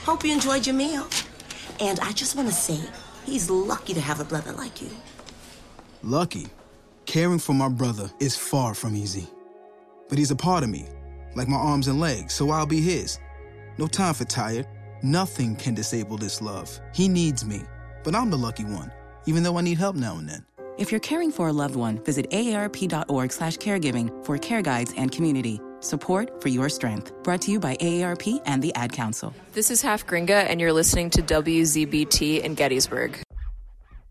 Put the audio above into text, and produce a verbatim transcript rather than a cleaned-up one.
Hope you enjoyed your meal. And I just want to say, he's lucky to have a brother like you. Lucky? Caring for my brother is far from easy. But he's a part of me, like my arms and legs, so I'll be his. No time for tired. Nothing can disable this love. He needs me, but I'm the lucky one, even though I need help now and then. If you're caring for a loved one, visit A A R P dot org slash caregiving for care guides and community. Support for your strength. Brought to you by A A R P and the Ad Council. This is Half Gringa, and you're listening to W Z B T in Gettysburg.